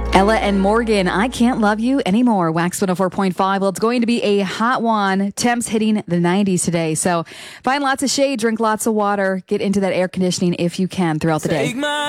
Ella and Morgan, I Can't Love You Anymore. Wax 104.5. Well, it's going to be a hot one. Temps hitting the 90s today. So find lots of shade, drink lots of water, get into that air conditioning if you can throughout the day.